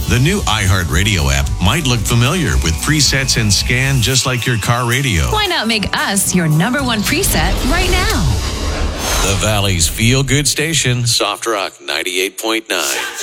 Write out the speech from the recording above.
The new iHeartRadio app might look familiar with presets and scan just like your car radio. Why not make us your number one preset right now? The Valley's feel-good station, Soft Rock 98.9.